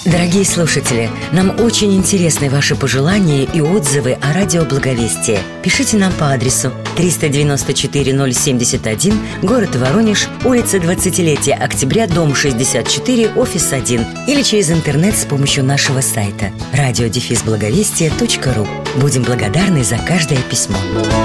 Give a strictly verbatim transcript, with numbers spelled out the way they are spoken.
Дорогие слушатели, нам очень интересны ваши пожелания и отзывы о радио Благовестие. Пишите нам по адресу триста девяносто четыре ноль семьдесят один, город Воронеж, улица двадцатилетия Октября, дом шестьдесят четыре, офис один, или через интернет с помощью нашего сайта радио дефис благовестие точка ру. Будем благодарны за каждое письмо.